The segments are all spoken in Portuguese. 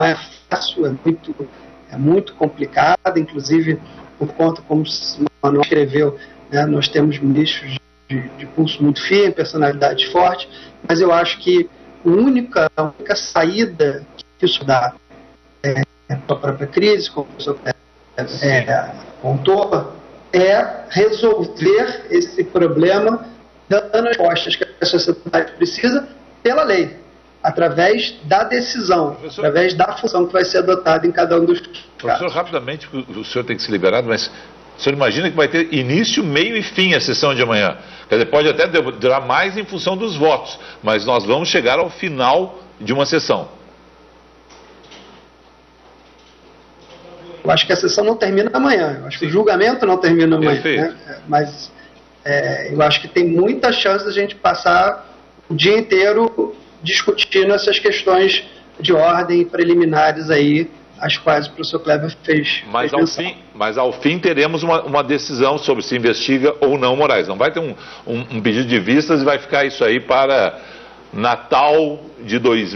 é fácil, é muito complicada, inclusive por conta, como o Manuel escreveu, né, nós temos ministros de pulso muito firme, personalidade forte, mas eu acho que a única saída que isso dá a própria crise, como o professor apontou, é resolver esse problema dando as respostas que a sociedade precisa pela lei, através da decisão, através da função que vai ser adotada em cada um dos casos. Professor, rapidamente, o senhor tem que ser liberado, mas o senhor imagina que vai ter início, meio e fim a sessão de amanhã. Quer dizer, pode até durar mais em função dos votos, mas nós vamos chegar ao final de uma sessão. Eu acho que a sessão não termina amanhã, eu acho que o julgamento não termina amanhã, né? Mas eu acho que tem muita chance da gente passar o dia inteiro discutindo essas questões de ordem preliminares aí, as quais o professor Kleber fez. Mas ao fim teremos uma decisão sobre se investiga ou não Moraes. Não vai ter um pedido de vistas e vai ficar isso aí para Natal de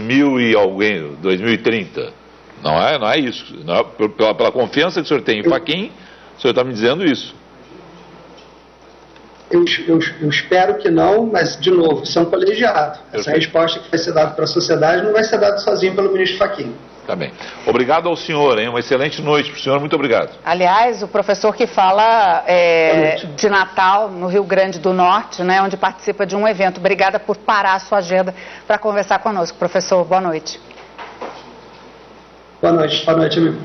2030. Não é isso. Não é, pela confiança que o senhor tem em Fachin, o senhor está me dizendo isso. Eu espero que não, mas, de novo, isso é um colegiado. Essa resposta que vai ser dada para a sociedade não vai ser dada sozinho pelo ministro Fachin. Tá bem. Obrigado ao senhor, hein? Uma excelente noite para o senhor. Muito obrigado. Aliás, o professor que fala de Natal, no Rio Grande do Norte, né, onde participa de um evento. Obrigada por parar a sua agenda para conversar conosco. Professor, boa noite. Boa noite, amigo.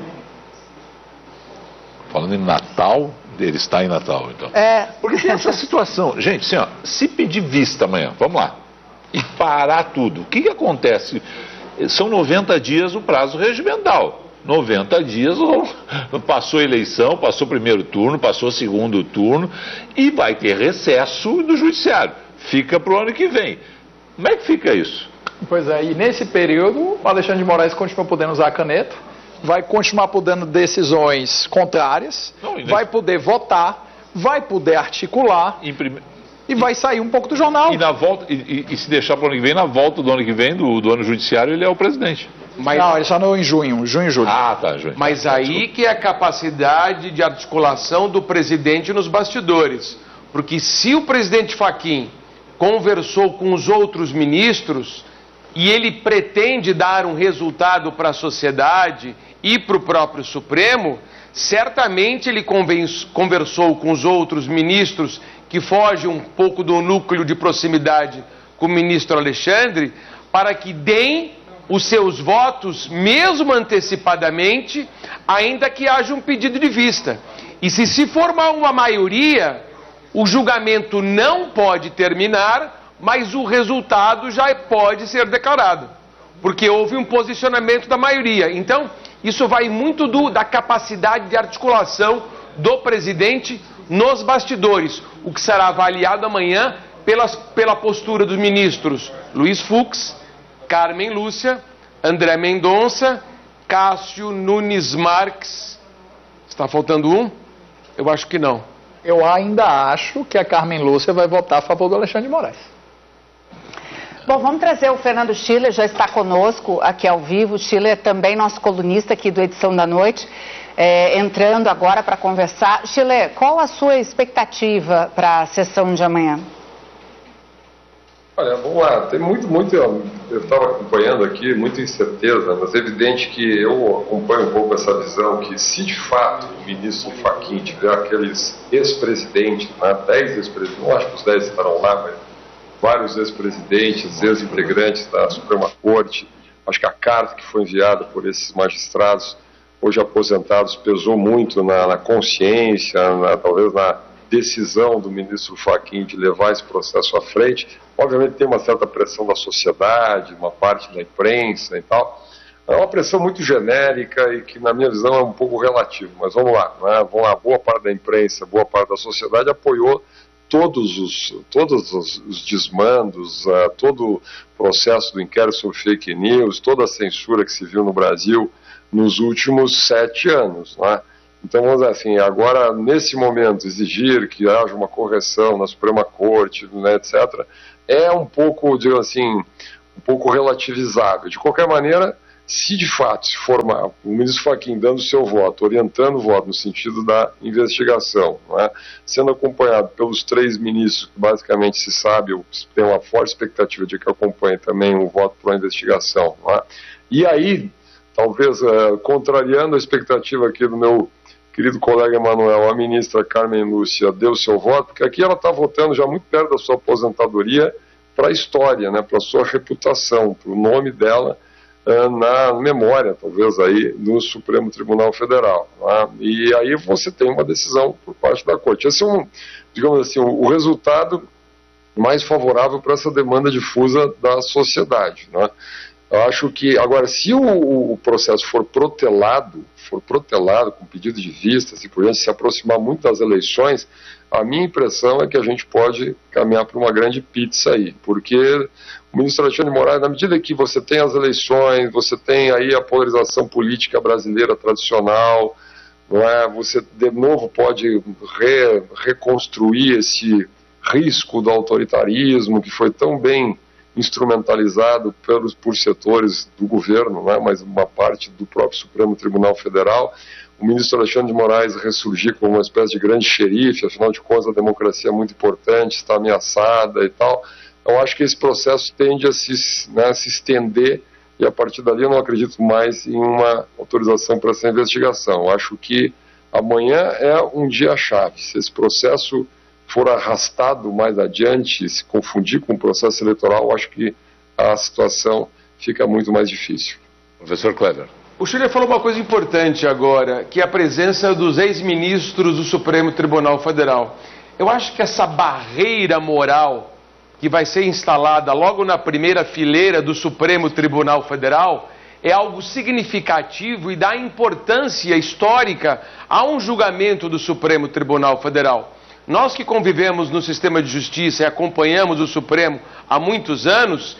Falando em Natal, ele está em Natal, então. Porque tem essa situação. Gente, assim, ó, se pedir vista amanhã, vamos lá, e parar tudo, o que acontece? São 90 dias o prazo regimental. 90 dias, passou a eleição, passou o primeiro turno, passou o segundo turno, e vai ter recesso do judiciário. Fica para o ano que vem. Como é que fica isso? Pois é, e nesse período, o Alexandre de Moraes continua podendo usar a caneta, vai continuar podendo decisões contrárias, vai poder votar, vai poder articular e vai sair um pouco do jornal. E na volta, e se deixar para o ano que vem, na volta do ano que vem, do ano judiciário, ele é o presidente. Não, ele só em junho e julho. Ah, tá, junho. Mas aí que é a capacidade de articulação do presidente nos bastidores. Porque se o presidente Fachin conversou com os outros ministros e ele pretende dar um resultado para a sociedade e para o próprio Supremo, certamente ele conversou com os outros ministros que fogem um pouco do núcleo de proximidade com o ministro Alexandre, para que deem os seus votos, mesmo antecipadamente, ainda que haja um pedido de vista. E se formar uma maioria, o julgamento não pode terminar, mas o resultado já pode ser declarado, porque houve um posicionamento da maioria. Então, isso vai muito da capacidade de articulação do presidente nos bastidores, o que será avaliado amanhã pela postura dos ministros Luiz Fux, Carmen Lúcia, André Mendonça, Cássio Nunes Marques. Está faltando um? Eu acho que não. Eu ainda acho que a Carmen Lúcia vai votar a favor do Alexandre de Moraes. Bom, vamos trazer o Fernando Schiller, já está conosco aqui ao vivo. O Schiller é também nosso colunista aqui do Edição da Noite, entrando agora para conversar. Schiller, qual a sua expectativa para a sessão de amanhã? Olha, vamos lá, tem eu estava acompanhando aqui, muita incerteza, mas é evidente que eu acompanho um pouco essa visão que se de fato o ministro Fachin tiver aqueles ex-presidentes, 10 ex-presidentes, não acho que os 10 estarão lá, mas vários ex-presidentes, ex-integrantes da Suprema Corte, acho que a carta que foi enviada por esses magistrados, hoje aposentados, pesou muito na consciência, talvez na decisão do ministro Fachin de levar esse processo à frente. Obviamente tem uma certa pressão da sociedade, uma parte da imprensa e tal. É uma pressão muito genérica e que, na minha visão, é um pouco relativa. Mas vamos lá, né? Vamos lá, boa parte da imprensa, boa parte da sociedade apoiou todos os desmandos, todo o processo do inquérito sobre fake news, toda a censura que se viu no Brasil nos últimos 7 anos, né? Então, vamos dizer assim, agora, nesse momento, exigir que haja uma correção na Suprema Corte, né, etc., é um pouco, digamos assim, um pouco relativizável. De qualquer maneira, se de fato se formar o ministro Fachin dando o seu voto, orientando o voto no sentido da investigação, não é? Sendo acompanhado pelos 3 ministros, que basicamente se sabe, tem uma forte expectativa de que acompanhe também o voto para a investigação, não é? E aí, talvez contrariando a expectativa aqui do meu querido colega Emanuel, a ministra Carmen Lúcia deu seu voto, porque aqui ela está votando já muito perto da sua aposentadoria para a história, né, para a sua reputação, para o nome dela na memória, talvez, aí, no Supremo Tribunal Federal. Né? E aí você tem uma decisão por parte da Corte. Esse é digamos assim, o resultado mais favorável para essa demanda difusa da sociedade. Né? Eu acho que, agora, se o processo for protelado com pedido de vista, se por exemplo se aproximar muito das eleições, a minha impressão é que a gente pode caminhar para uma grande pizza aí, porque o ministro Alexandre de Moraes, na medida que você tem as eleições, você tem aí a polarização política brasileira tradicional, não é? Você de novo pode reconstruir esse risco do autoritarismo que foi tão bem instrumentalizado por setores do governo, né, mas uma parte do próprio Supremo Tribunal Federal. O ministro Alexandre de Moraes ressurgir como uma espécie de grande xerife, afinal de contas a democracia é muito importante, está ameaçada e tal. Eu acho que esse processo tende a se estender e a partir dali eu não acredito mais em uma autorização para essa investigação. Eu acho que amanhã é um dia-chave. Se esse processo for arrastado mais adiante, se confundir com o processo eleitoral, eu acho que a situação fica muito mais difícil. Professor Kleber. O Chile falou uma coisa importante agora, que é a presença dos ex-ministros do Supremo Tribunal Federal. Eu acho que essa barreira moral que vai ser instalada logo na primeira fileira do Supremo Tribunal Federal é algo significativo e dá importância histórica a um julgamento do Supremo Tribunal Federal. Nós que convivemos no sistema de justiça e acompanhamos o Supremo há muitos anos,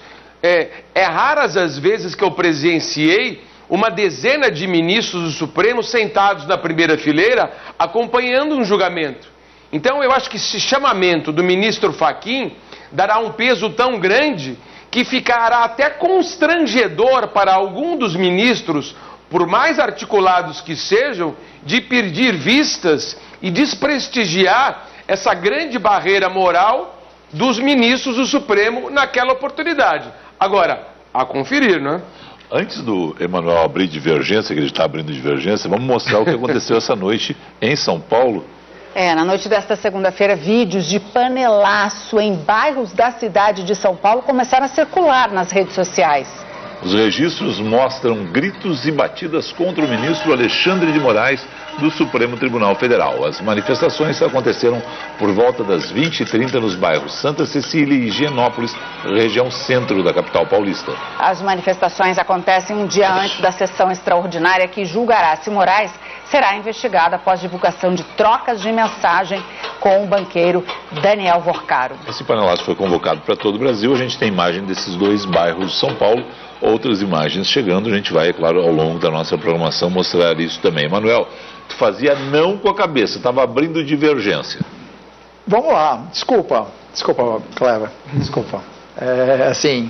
é raras as vezes que eu presenciei uma dezena de ministros do Supremo sentados na primeira fileira acompanhando um julgamento. Então eu acho que esse chamamento do ministro Fachin dará um peso tão grande que ficará até constrangedor para algum dos ministros, por mais articulados que sejam, de pedir vistas e desprestigiar essa grande barreira moral dos ministros do Supremo naquela oportunidade. Agora, a conferir, não é? Antes do Emanuel abrir divergência, que ele está abrindo divergência, vamos mostrar o que aconteceu essa noite em São Paulo. Na noite desta segunda-feira, vídeos de panelaço em bairros da cidade de São Paulo começaram a circular nas redes sociais. Os registros mostram gritos e batidas contra o ministro Alexandre de Moraes do Supremo Tribunal Federal. As manifestações aconteceram por volta das 20h30 nos bairros Santa Cecília e Higienópolis, região centro da capital paulista. As manifestações acontecem um dia antes da sessão extraordinária que julgará se Moraes será investigado após divulgação de trocas de mensagem com o banqueiro Daniel Vorcaro. Esse panelaço foi convocado para todo o Brasil. A gente tem imagem desses 2 bairros de São Paulo. Outras imagens chegando, a gente vai, é claro, ao longo da nossa programação mostrar isso também. Manuel, tu fazia não com a cabeça, estava abrindo divergência. Vamos lá, desculpa, Cleber, desculpa. Assim,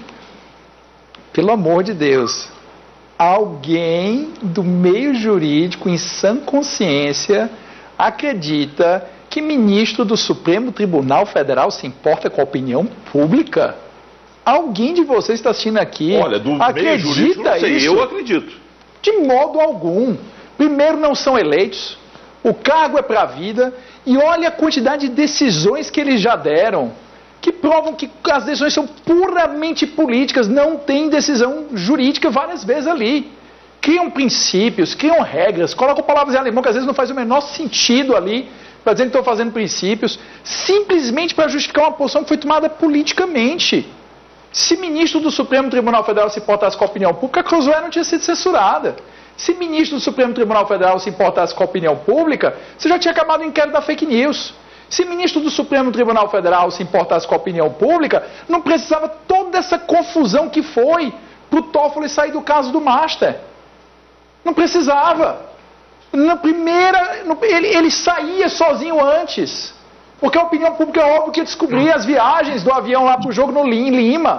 pelo amor de Deus, alguém do meio jurídico em sã consciência acredita que ministro do Supremo Tribunal Federal se importa com a opinião pública? Alguém de vocês está assistindo aqui, olha, do meio jurídico, não sei, eu acredito. De modo algum. Primeiro, não são eleitos, o cargo é para a vida, e olha a quantidade de decisões que eles já deram, que provam que as decisões são puramente políticas, não tem decisão jurídica várias vezes ali. Criam princípios, criam regras, colocam palavras em alemão que às vezes não faz o menor sentido ali, para dizer que estão fazendo princípios, simplesmente para justificar uma posição que foi tomada politicamente. Se ministro do Supremo Tribunal Federal se importasse com a opinião pública, a Cruzoé não tinha sido censurada. Se ministro do Supremo Tribunal Federal se importasse com a opinião pública, você já tinha acabado o inquérito da fake news. Se ministro do Supremo Tribunal Federal se importasse com a opinião pública, não precisava toda essa confusão que foi para o Toffoli sair do caso do Master. Não precisava. Na primeira, ele saía sozinho antes. Porque a opinião pública é óbvio que ia descobrir as viagens do avião lá para o jogo em Lima.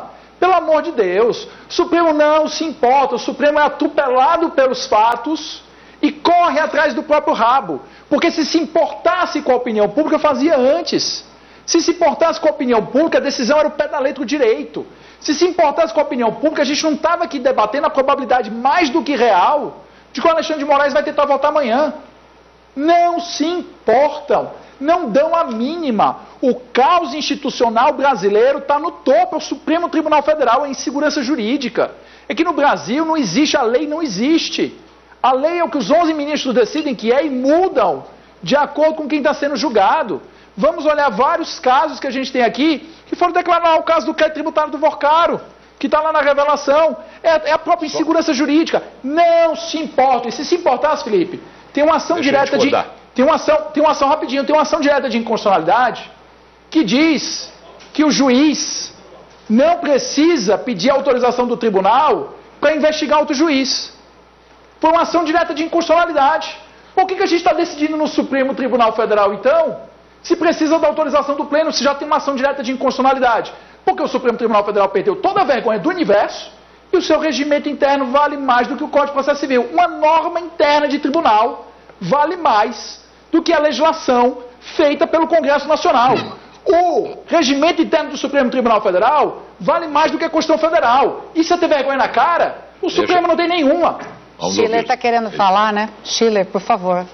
Pelo amor de Deus, o Supremo não se importa, o Supremo é atropelado pelos fatos e corre atrás do próprio rabo. Porque se importasse com a opinião pública, fazia antes. Se importasse com a opinião pública, a decisão era o pé da letra do direito. Se importasse com a opinião pública, a gente não estava aqui debatendo a probabilidade mais do que real de que o Alexandre de Moraes vai tentar votar amanhã. Não se importam, não dão a mínima. O caos institucional brasileiro está no topo, é o Supremo Tribunal Federal, é insegurança jurídica. É que no Brasil não existe, a lei não existe. A lei é o que os 11 ministros decidem que é e mudam de acordo com quem está sendo julgado. Vamos olhar vários casos que a gente tem aqui, que foram declarar o caso do crédito tributário do Vorcaro, que está lá na revelação. É a própria insegurança jurídica. Não se importa. E se importasse, Felipe, tem uma ação direta de... Tem uma ação rapidinho, tem uma ação direta de inconstitucionalidade que diz que o juiz não precisa pedir autorização do tribunal para investigar outro juiz. Foi uma ação direta de inconstitucionalidade. Por que a gente está decidindo no Supremo Tribunal Federal, então, se precisa da autorização do pleno, se já tem uma ação direta de inconstitucionalidade? Porque o Supremo Tribunal Federal perdeu toda a vergonha do universo e o seu regimento interno vale mais do que o Código de Processo Civil. Uma norma interna de tribunal vale mais do que a legislação feita pelo Congresso Nacional. O regimento interno do Supremo Tribunal Federal vale mais do que a Constituição Federal. E se você ter vergonha na cara, o Supremo não tem nenhuma. Schiller está querendo falar, né? Schiller, por favor.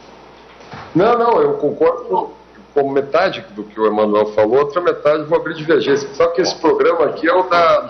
Não, eu concordo com metade do que o Emanuel falou, outra metade vou abrir divergência. Só que esse programa aqui é o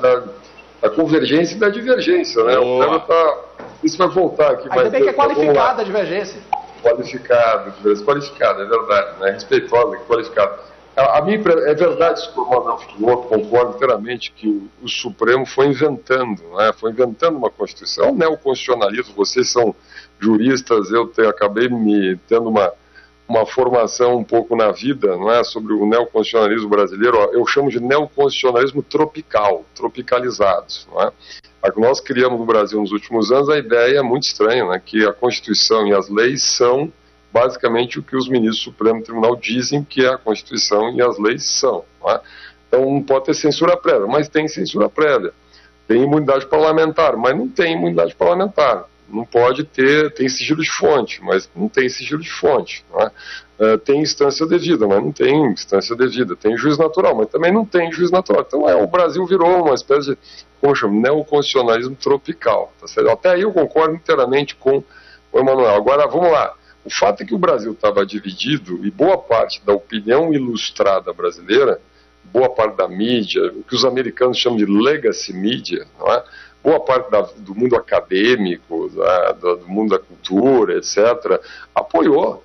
da convergência e da divergência, né? O programa tá... Isso vai voltar aqui. Ainda bem que é qualificada a divergência. Divergência qualificada, é verdade, né? Respeitosa, qualificada. A mim é verdade isso que o Emanuel falou, concordo inteiramente que o Supremo foi inventando, né? Foi inventando uma Constituição. É um neoconstitucionalismo, vocês são juristas, acabei me tendo uma formação um pouco na vida, não é, sobre o neoconstitucionalismo brasileiro. Eu chamo de neoconstitucionalismo tropical, tropicalizados, não é? A que nós criamos no Brasil nos últimos anos, a ideia é muito estranha, né, que a Constituição e as leis são basicamente o que os ministros do Supremo Tribunal dizem que a Constituição e as leis são. Não é? Então não pode ter censura prévia, mas tem censura prévia. Tem imunidade parlamentar, mas não tem imunidade parlamentar. Não pode ter, tem sigilo de fonte, mas não tem sigilo de fonte. Não é? Tem instância devida, mas não tem instância devida. Tem juiz natural, mas também não tem juiz natural. Então o Brasil virou uma espécie de, como chama, neoconstitucionalismo tropical. Tá certo? Até aí eu concordo inteiramente com o Emanuel. Agora vamos lá. O fato é que o Brasil estava dividido e boa parte da opinião ilustrada brasileira, boa parte da mídia, o que os americanos chamam de legacy media, não é? Boa parte do mundo acadêmico, do mundo da cultura, etc., apoiou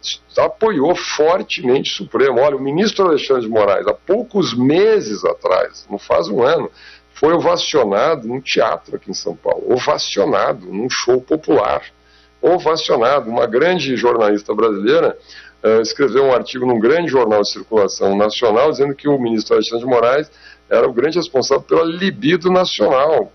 fortemente o Supremo. Olha, o ministro Alexandre de Moraes, há poucos meses atrás, não faz um ano, foi ovacionado num teatro aqui em São Paulo, ovacionado num show popular, ovacionado. Uma grande jornalista brasileira escreveu um artigo num grande jornal de circulação nacional dizendo que o ministro Alexandre de Moraes era o grande responsável pela libido nacional,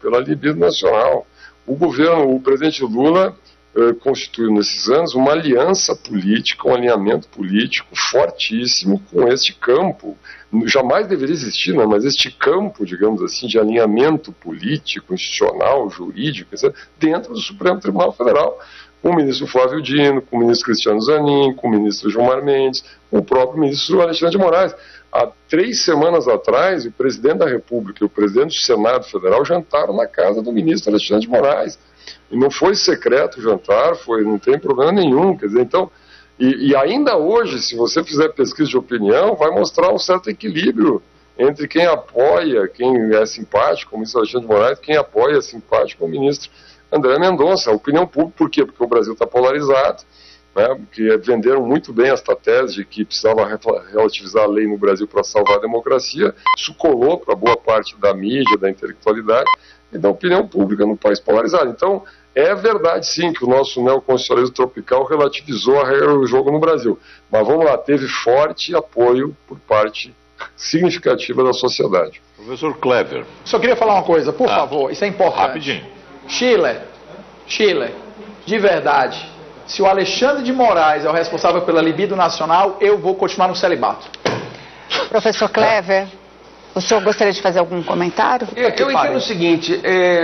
O governo, o presidente Lula constituiu nesses anos uma aliança política, um alinhamento político fortíssimo com este campo. Jamais deveria existir, né, mas este campo, digamos assim, de alinhamento político, institucional, jurídico, etc., dentro do Supremo Tribunal Federal, com o ministro Flávio Dino, com o ministro Cristiano Zanin, com o ministro Gilmar Mendes, com o próprio ministro Alexandre de Moraes. Há 3 semanas atrás, o presidente da República e o presidente do Senado Federal jantaram na casa do ministro Alexandre de Moraes. E não foi secreto o jantar, não tem problema nenhum. Quer dizer, então, e ainda hoje, se você fizer pesquisa de opinião, vai mostrar um certo equilíbrio entre quem apoia, quem é simpático, o ministro Alexandre de Moraes, quem apoia é simpático, o ministro André Mendonça. A opinião pública, por quê? Porque o Brasil está polarizado, né, porque venderam muito bem esta tese de que precisava relativizar a lei no Brasil para salvar a democracia. Isso colou para boa parte da mídia, da intelectualidade e da opinião pública no país polarizado. Então, é verdade sim que o nosso neoconstitucionalismo tropical relativizou a regra do jogo no Brasil. Mas vamos lá, teve forte apoio por parte significativa da sociedade. Professor Clever. Só queria falar uma coisa, por favor, isso é importante. Rapidinho. Schiller, de verdade, se o Alexandre de Moraes é o responsável pela libido nacional, eu vou continuar no celibato. Professor Clever, O senhor gostaria de fazer algum comentário? Eu entendo o seguinte,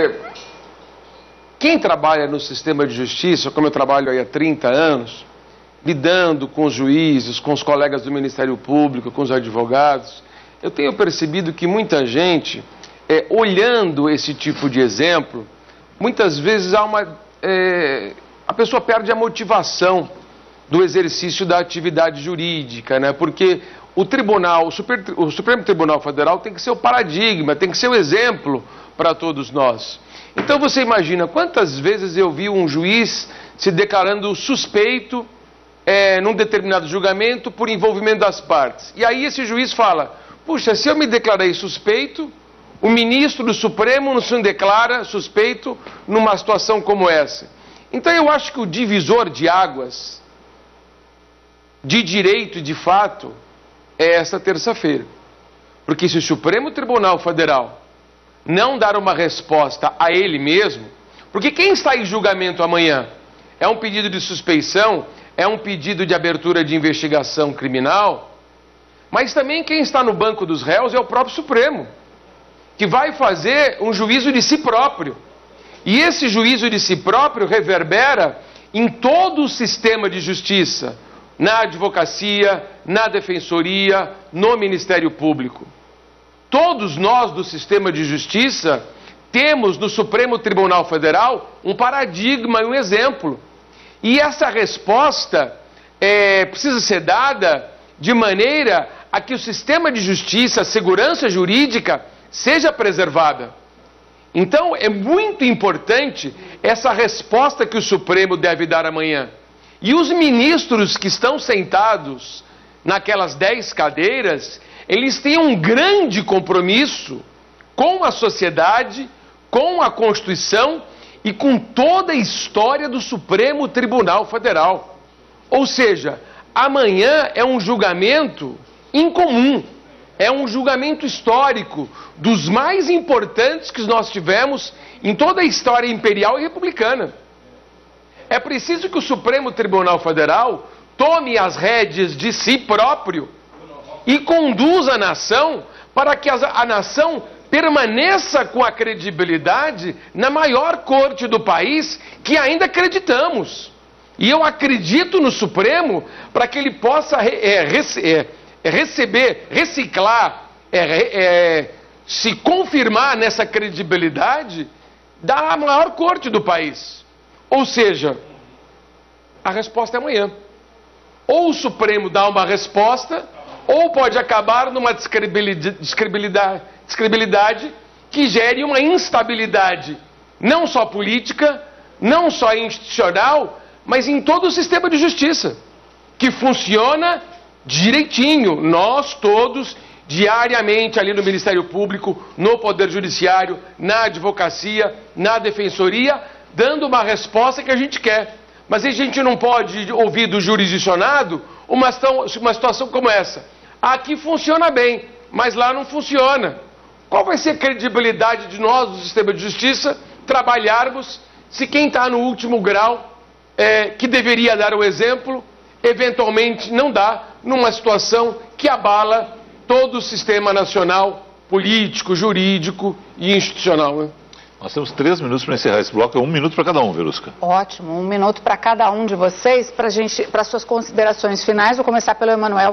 quem trabalha no sistema de justiça, como eu trabalho aí há 30 anos, lidando com os juízes, com os colegas do Ministério Público, com os advogados, eu tenho percebido que muita gente, olhando esse tipo de exemplo, muitas vezes a pessoa perde a motivação do exercício da atividade jurídica, né? Porque o Supremo Tribunal Federal tem que ser o paradigma, tem que ser o exemplo para todos nós. Então você imagina quantas vezes eu vi um juiz se declarando suspeito num determinado julgamento por envolvimento das partes. E aí esse juiz fala, puxa, se eu me declarei suspeito, o ministro do Supremo não se declara suspeito numa situação como essa. Então eu acho que o divisor de águas, de direito e de fato, é esta terça-feira. Porque se o Supremo Tribunal Federal não dar uma resposta a ele mesmo, porque quem está em julgamento amanhã é um pedido de suspeição, é um pedido de abertura de investigação criminal, mas também quem está no banco dos réus é o próprio Supremo, que vai fazer um juízo de si próprio. E esse juízo de si próprio reverbera em todo o sistema de justiça, na advocacia, na defensoria, no Ministério Público. Todos nós do sistema de justiça temos no Supremo Tribunal Federal um paradigma e um exemplo. E essa resposta precisa ser dada de maneira a que o sistema de justiça, a segurança jurídica, seja preservada. Então é muito importante essa resposta que o Supremo deve dar amanhã. E os ministros que estão sentados naquelas 10 cadeiras, eles têm um grande compromisso com a sociedade, com a Constituição e com toda a história do Supremo Tribunal Federal. Ou seja, amanhã é um julgamento incomum, é um julgamento histórico, dos mais importantes que nós tivemos em toda a história imperial e republicana. É preciso que o Supremo Tribunal Federal tome as rédeas de si próprio e conduza a nação para que a nação permaneça com a credibilidade na maior corte do país que ainda acreditamos. E eu acredito no Supremo para que ele possa reciclar, se confirmar nessa credibilidade da maior corte do país. Ou seja, a resposta é amanhã. Ou o Supremo dá uma resposta, ou pode acabar numa descredibilidade que gere uma instabilidade, não só política, não só institucional, mas em todo o sistema de justiça, que funciona direitinho. Nós todos, diariamente ali no Ministério Público, no Poder Judiciário, na advocacia, na defensoria, dando uma resposta que a gente quer. Mas a gente não pode ouvir do jurisdicionado uma situação como essa. Aqui funciona bem, mas lá não funciona. Qual vai ser a credibilidade de nós, do sistema de justiça, trabalharmos se quem está no último grau, que deveria dar o exemplo, eventualmente não dá, numa situação que abala todo o sistema nacional, político, jurídico e institucional, né? Nós temos 3 minutos para encerrar esse bloco, 1 minuto para cada um, Verusca. Ótimo, 1 minuto para cada um de vocês, para suas considerações finais. Vou começar pelo Emanuel.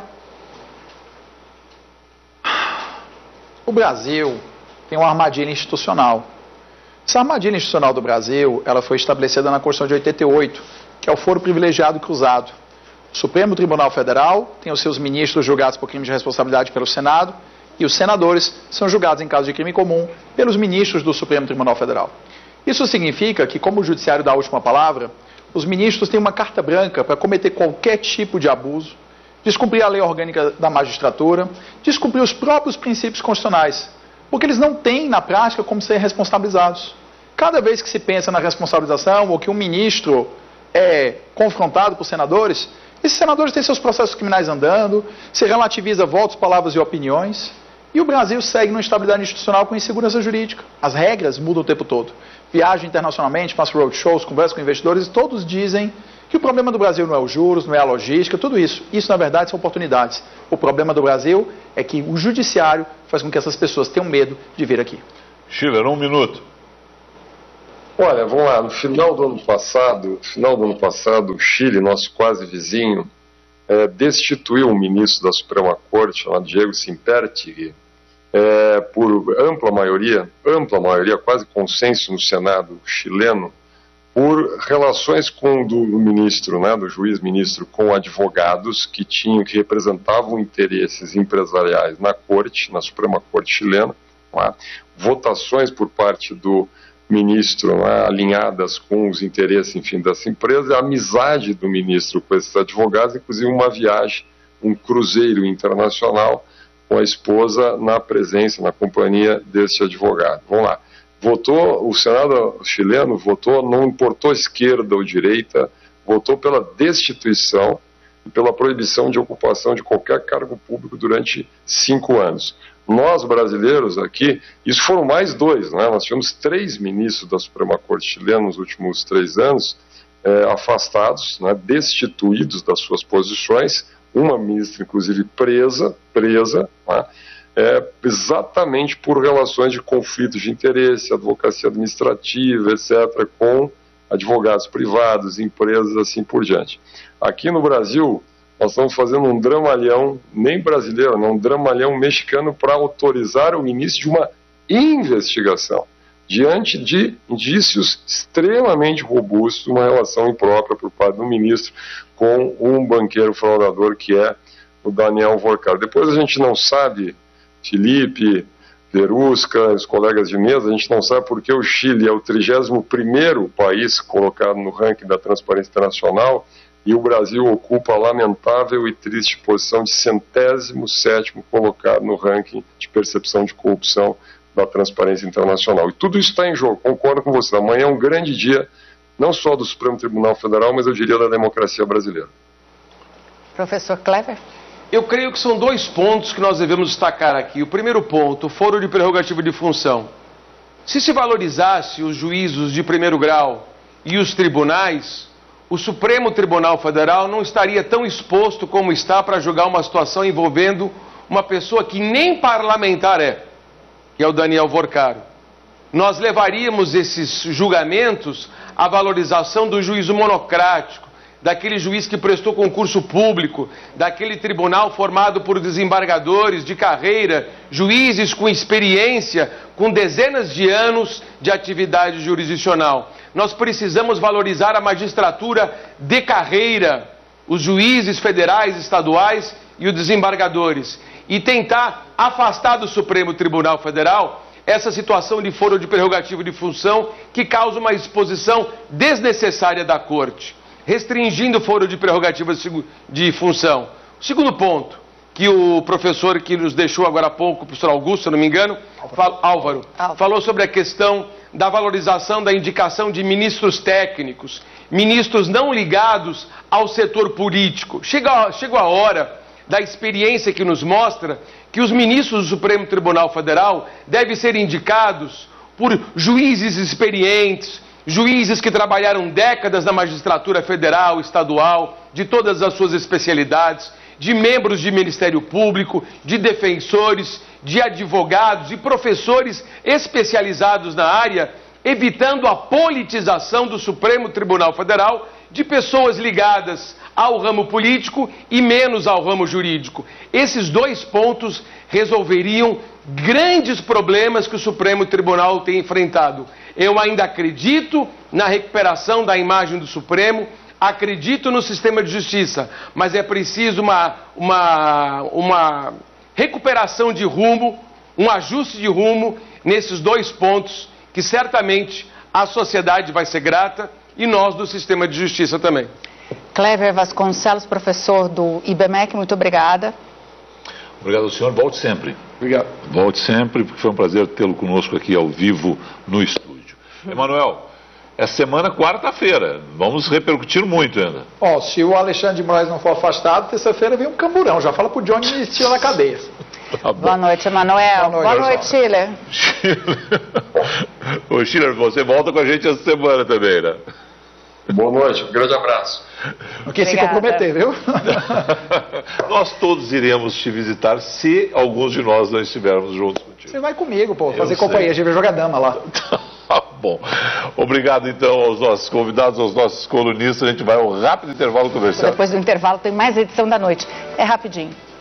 O Brasil tem uma armadilha institucional. Essa armadilha institucional do Brasil, ela foi estabelecida na Constituição de 88, que é o foro privilegiado cruzado. O Supremo Tribunal Federal tem os seus ministros julgados por crime de responsabilidade pelo Senado, e os senadores são julgados em caso de crime comum pelos ministros do Supremo Tribunal Federal. Isso significa que, como o judiciário dá a última palavra, os ministros têm uma carta branca para cometer qualquer tipo de abuso, descumprir a lei orgânica da magistratura, descumprir os próprios princípios constitucionais, porque eles não têm, na prática, como ser responsabilizados. Cada vez que se pensa na responsabilização ou que um ministro é confrontado por senadores, esses senadores têm seus processos criminais andando, se relativiza votos, palavras e opiniões, e o Brasil segue numa instabilidade institucional com insegurança jurídica. As regras mudam o tempo todo. Viaja internacionalmente, faço roadshows, converso com investidores, e todos dizem que o problema do Brasil não é os juros, não é a logística, tudo isso. Isso, na verdade, são oportunidades. O problema do Brasil é que o judiciário faz com que essas pessoas tenham medo de vir aqui. Schiller, 1 minuto. Olha, vamos lá, no final do ano passado, o Chile, nosso quase vizinho, destituiu um ministro da Suprema Corte, chamado Diego Simpertigui, por ampla maioria, quase consenso no Senado chileno, por relações do ministro, do juiz-ministro, com advogados que representavam interesses empresariais na Corte, na Suprema Corte chilena, votações por parte do ministro alinhadas com os interesses, enfim, dessa empresa, a amizade do ministro com esses advogados, inclusive uma viagem, um cruzeiro internacional com a esposa na presença, na companhia desse advogado. Vamos lá. O Senado chileno votou, não importou esquerda ou direita, votou pela destituição e pela proibição de ocupação de qualquer cargo público durante 5 anos. Nós, brasileiros aqui, isso foram mais 2, nós tivemos 3 ministros da Suprema Corte chilena nos últimos 3 anos, afastados, destituídos das suas posições, uma ministra, inclusive, presa, exatamente por relações de conflitos de interesse, advocacia administrativa, etc., com advogados privados, empresas, assim por diante. Aqui no Brasil, nós estamos fazendo um dramalhão, nem brasileiro, um dramalhão mexicano para autorizar o início de uma investigação, diante de indícios extremamente robustos, uma relação imprópria por parte do ministro com um banqueiro fraudador que é o Daniel Vorcar. Depois a gente não sabe, Felipe, Verusca, os colegas de mesa, a gente não sabe porque o Chile é o 31º país colocado no ranking da Transparência Internacional e o Brasil ocupa a lamentável e triste posição de 107º colocado no ranking de percepção de corrupção da Transparência Internacional. E tudo isso está em jogo, concordo com você. Amanhã é um grande dia, não só do Supremo Tribunal Federal, mas eu diria da democracia brasileira. Professor Clever? Eu creio que são 2 pontos que nós devemos destacar aqui. O primeiro ponto, foro de prerrogativa de função. Se valorizasse os juízos de primeiro grau e os tribunais, o Supremo Tribunal Federal não estaria tão exposto como está para julgar uma situação envolvendo uma pessoa que nem parlamentar que é o Daniel Vorcaro. Nós levaríamos esses julgamentos à valorização do juízo monocrático, daquele juiz que prestou concurso público, daquele tribunal formado por desembargadores de carreira, juízes com experiência, com dezenas de anos de atividade jurisdicional. Nós precisamos valorizar a magistratura de carreira, os juízes federais, estaduais e os desembargadores, e tentar afastar do Supremo Tribunal Federal essa situação de foro de prerrogativa de função que causa uma exposição desnecessária da Corte, restringindo o foro de prerrogativa de função. O segundo ponto, que o professor que nos deixou agora há pouco, o professor Augusto, se não me engano, Álvaro, falou sobre a questão da valorização da indicação de ministros técnicos, ministros não ligados ao setor político. Chegou a hora da experiência que nos mostra que os ministros do Supremo Tribunal Federal devem ser indicados por juízes experientes, juízes que trabalharam décadas na magistratura federal, estadual, de todas as suas especialidades, de membros de Ministério Público, de defensores, de advogados e professores especializados na área, evitando a politização do Supremo Tribunal Federal de pessoas ligadas ao ramo político e menos ao ramo jurídico. Esses 2 pontos resolveriam grandes problemas que o Supremo Tribunal tem enfrentado. Eu ainda acredito na recuperação da imagem do Supremo, acredito no sistema de justiça, mas é preciso uma recuperação de rumo, um ajuste de rumo nesses 2 pontos que certamente a sociedade vai ser grata e nós do sistema de justiça também. Clever Vasconcelos, professor do IBMEC, muito obrigada. Obrigado ao senhor, volte sempre. Obrigado. Volte sempre, porque foi um prazer tê-lo conosco aqui ao vivo no estúdio. Emanuel, essa semana, quarta-feira, vamos repercutir muito ainda. Se o Alexandre de Moraes não for afastado, terça-feira vem um camburão, já fala pro Johnny me tirar na cadeia. Tá boa noite, Emanuel. Boa noite, Schiller. Ô, Schiller, você volta com a gente essa semana também, né? Boa noite, um grande abraço. Porque se comprometer, viu? Nós todos iremos te visitar se alguns de nós não estivermos juntos contigo. Você vai comigo, pô, fazer companhia, a gente vai jogar dama lá. Tá bom. Obrigado, então, aos nossos convidados, aos nossos colunistas. A gente vai ao rápido intervalo comercial. Depois do intervalo tem mais edição da noite. É rapidinho.